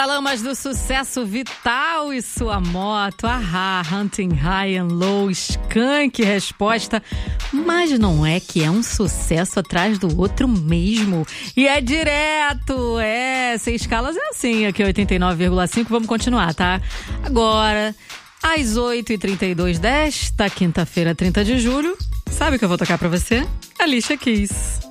Paralamas do Sucesso Vital e sua moto, Ahá, Hunting High and Low, Skank, resposta. Mas não é que é um sucesso atrás do outro mesmo. E é direto, sem escalas é assim, aqui 89,5, vamos continuar, tá? Agora, às 8h32 desta quinta-feira, 30 de julho, sabe o que eu vou tocar pra você? Alicia Keys.